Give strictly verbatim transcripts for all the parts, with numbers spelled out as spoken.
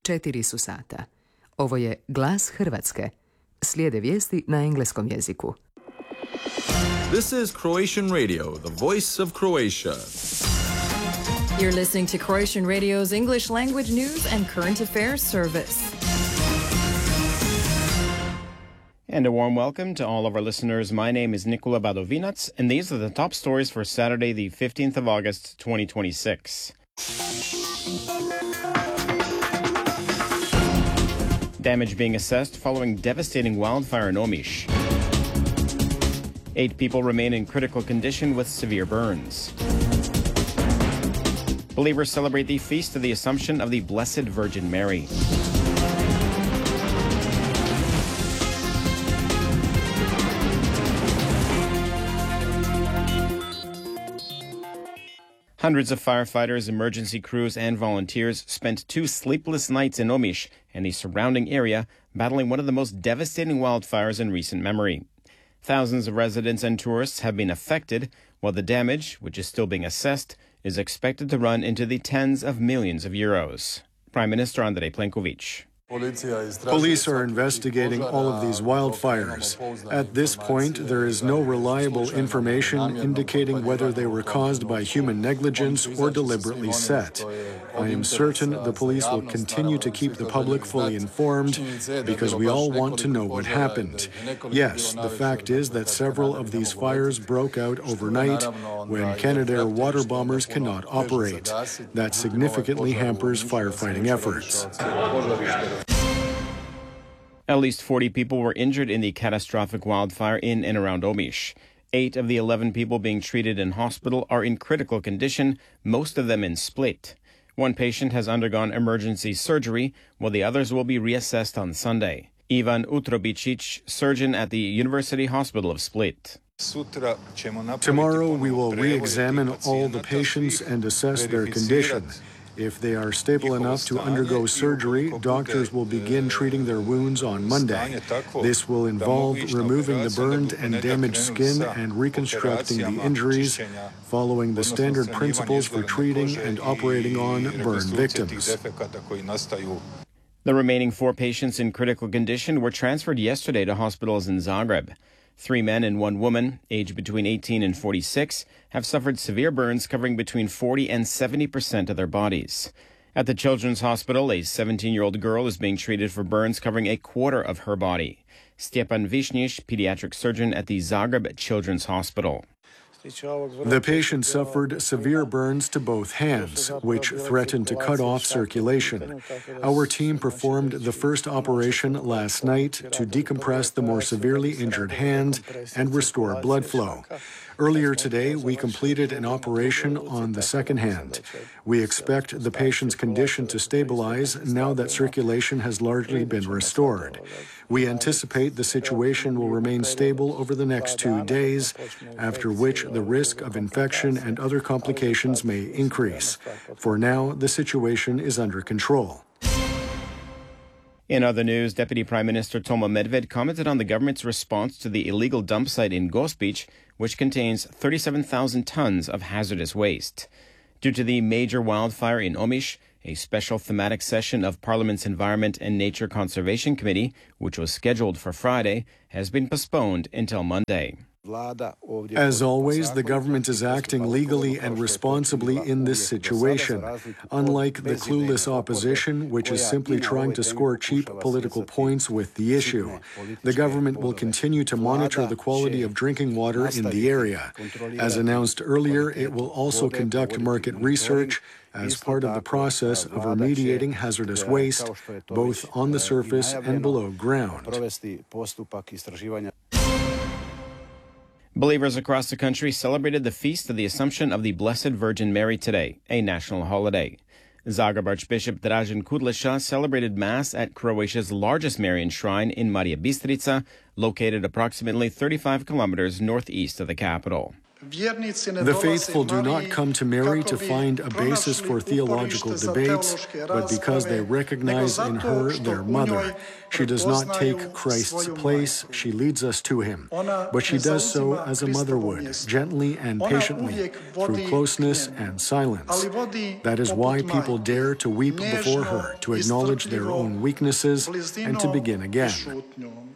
Četiri su sata. Ovo je Glas Hrvatske. Slijede vijesti na engleskom jeziku. This is Croatian Radio, the voice of Croatia. You're listening to Croatian Radio's English language news and current affairs service. And a warm welcome to all of our listeners. My name is Nikola Badovinac, and these are the top stories for Saturday, the fifteenth of August, twenty twenty-six. Damage being assessed following devastating wildfire in Omiš. Eight people remain in critical condition with severe burns. Believers celebrate the Feast of the Assumption of the Blessed Virgin Mary. Hundreds of firefighters, emergency crews, and volunteers spent two sleepless nights in Omiš and the surrounding area battling one of the most devastating wildfires in recent memory. Thousands of residents and tourists have been affected, while the damage, which is still being assessed, is expected to run into the tens of millions of euros. Prime Minister Andrej Plenković. Police are investigating all of these wildfires. At this point, there is no reliable information indicating whether they were caused by human negligence or deliberately set. I am certain the police will continue to keep the public fully informed because we all want to know what happened. Yes, the fact is that several of these fires broke out overnight when Canadair water bombers cannot operate. That significantly hampers firefighting efforts. At least forty people were injured in the catastrophic wildfire in and around Omiš. Eight of the eleven people being treated in hospital are in critical condition, most of them in Split. One patient has undergone emergency surgery, while the others will be reassessed on Sunday. Ivan Utrobicic, surgeon at the University Hospital of Split. Tomorrow we will re-examine all the patients and assess their condition. If they are stable enough to undergo surgery, doctors will begin treating their wounds on Monday. This will involve removing the burned and damaged skin and reconstructing the injuries, following the standard principles for treating and operating on burn victims. The remaining four patients in critical condition were transferred yesterday to hospitals in Zagreb. Three men and one woman, aged between eighteen and forty-six, have suffered severe burns covering between forty and seventy percent of their bodies. At the Children's Hospital, a seventeen-year-old girl is being treated for burns covering a quarter of her body. Stjepan Višnjić, pediatric surgeon at the Zagreb Children's Hospital. The patient suffered severe burns to both hands, which threatened to cut off circulation. Our team performed the first operation last night to decompress the more severely injured hand and restore blood flow. Earlier today, we completed an operation on the second hand. We expect the patient's condition to stabilize now that circulation has largely been restored. We anticipate the situation will remain stable over the next two days, after which the risk of infection and other complications may increase. For now, the situation is under control. In other news, Deputy Prime Minister Toma Medved commented on the government's response to the illegal dump site in Gospić, which contains thirty-seven thousand tons of hazardous waste. Due to the major wildfire in Omiš, a special thematic session of Parliament's Environment and Nature Conservation Committee, which was scheduled for Friday, has been postponed until Monday. As always, the government is acting legally and responsibly in this situation, unlike the clueless opposition, which is simply trying to score cheap political points with the issue. The government will continue to monitor the quality of drinking water in the area. As announced earlier, it will also conduct market research as part of the process of remediating hazardous waste, both on the surface and below ground. Believers across the country celebrated the Feast of the Assumption of the Blessed Virgin Mary today, a national holiday. Zagreb Archbishop Dražen Kudleša celebrated Mass at Croatia's largest Marian shrine in Marija Bistrica, located approximately thirty-five kilometers northeast of the capital. The faithful do not come to Mary to find a basis for theological debate, but because they recognize in her their mother. She does not take Christ's place, she leads us to him. But she does so as a mother would, gently and patiently, through closeness and silence. That is why people dare to weep before her, to acknowledge their own weaknesses, and to begin again.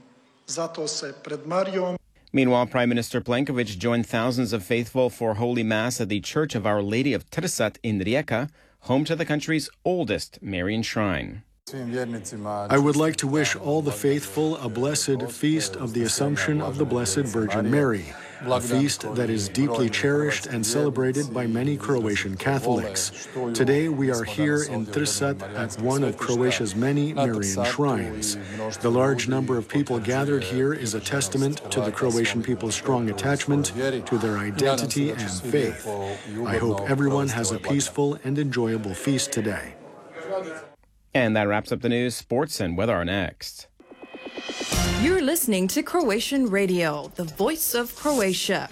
Meanwhile, Prime Minister Plenković joined thousands of faithful for Holy Mass at the Church of Our Lady of Trsat in Rijeka, home to the country's oldest Marian shrine. I would like to wish all the faithful a blessed feast of the Assumption of the Blessed Virgin Mary, a feast that is deeply cherished and celebrated by many Croatian Catholics. Today we are here in Trsat at one of Croatia's many Marian shrines. The large number of people gathered here is a testament to the Croatian people's strong attachment to their identity and faith. I hope everyone has a peaceful and enjoyable feast today. And that wraps up the news. Sports and weather are next. You're listening to Croatian Radio, the voice of Croatia.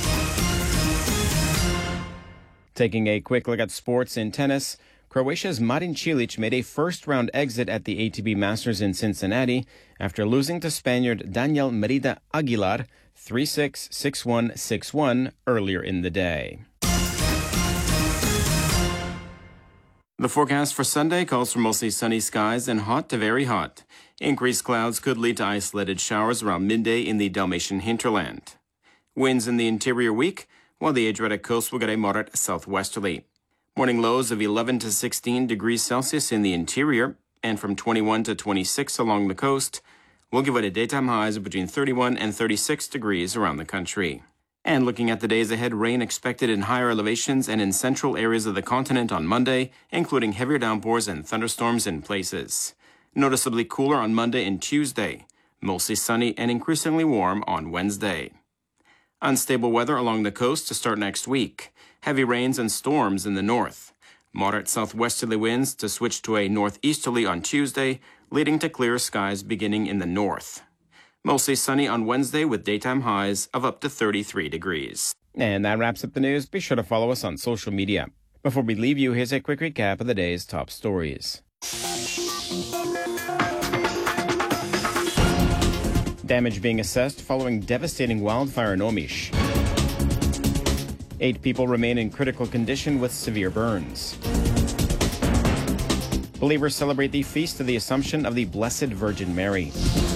Taking a quick look at sports in tennis, Croatia's Marin Cilic made a first-round exit at the A T P Masters in Cincinnati after losing to Spaniard Daniel Merida Aguilar three six, six one, six one earlier in the day. The forecast for Sunday calls for mostly sunny skies and hot to very hot. Increased clouds could lead to isolated showers around midday in the Dalmatian hinterland. Winds in the interior weak, while the Adriatic coast will get a moderate southwesterly. Morning lows of eleven to sixteen degrees Celsius in the interior, and from twenty-one to twenty-six along the coast, will give it a daytime highs of between thirty-one and thirty-six degrees around the country. And looking at the days ahead, rain expected in higher elevations and in central areas of the continent on Monday, including heavier downpours and thunderstorms in places. Noticeably cooler on Monday and Tuesday, mostly sunny and increasingly warm on Wednesday. Unstable weather along the coast to start next week. Heavy rains and storms in the north. Moderate southwesterly winds to switch to a northeasterly on Tuesday, leading to clear skies beginning in the north. Mostly sunny on Wednesday with daytime highs of up to thirty-three degrees. And that wraps up the news. Be sure to follow us on social media. Before we leave you, here's a quick recap of the day's top stories. Damage being assessed following devastating wildfire in Omiš. Eight people remain in critical condition with severe burns. Believers celebrate the Feast of the Assumption of the Blessed Virgin Mary.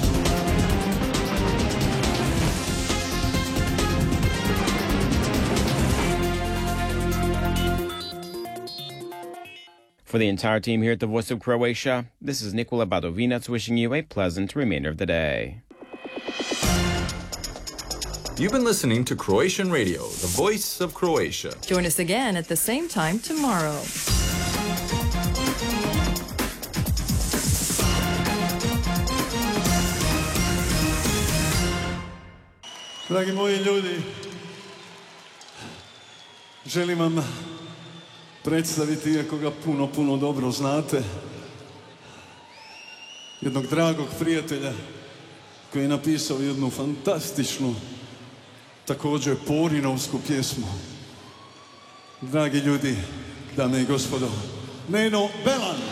For the entire team here at the Voice of Croatia, this is Nikola Badovinac wishing you a pleasant remainder of the day. You've been listening to Croatian Radio, the voice of Croatia. Join us again at the same time tomorrow. Dragi moji ljudi, želim vam predstaviti, iako ga puno, puno dobro znate, jednog dragog prijatelja koji je napisao jednu fantastičnu, također porinovsku pjesmu. Dragi ljudi, dame i gospodo, Neno Belan.